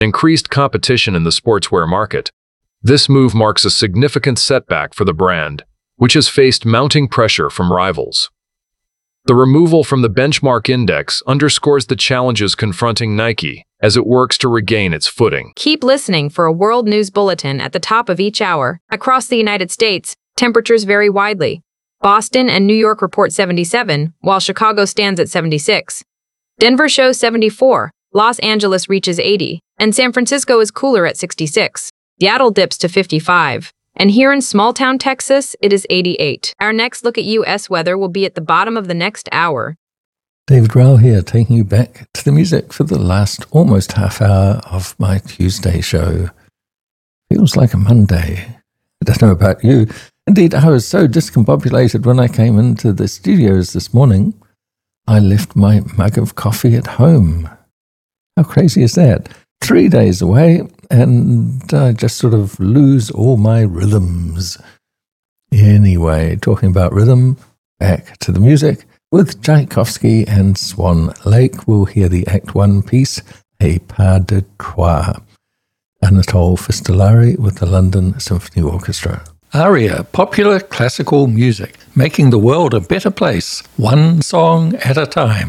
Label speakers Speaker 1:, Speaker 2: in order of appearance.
Speaker 1: increased competition in the sportswear market. This move marks a significant setback for the brand, which has faced mounting pressure from rivals. The removal from the benchmark index underscores the challenges confronting Nike as it works to regain its footing.
Speaker 2: Keep listening for a world news bulletin at the top of each hour. Across the United States, temperatures vary widely. Boston and New York report 77, while Chicago stands at 76. Denver shows 74, Los Angeles reaches 80, and San Francisco is cooler at 66. Seattle dips to 55. And here in small-town Texas, it is 88. Our next look at U.S. weather will be at the bottom of the next hour.
Speaker 3: David Rowell here, taking you back to the music for the last almost half hour of my Tuesday show. Feels like a Monday. I don't know about you. Indeed, I was so discombobulated when I came into the studios this morning, I left my mug of coffee at home. How crazy is that? 3 days away, and I just sort of lose all my rhythms. Anyway, talking about rhythm, back to the music. With Tchaikovsky and Swan Lake, we'll hear the Act 1 piece, A Pas de Trois. Anatole Fistolari with the London Symphony Orchestra. ARIA, popular classical music, making the world a better place, one song at a time.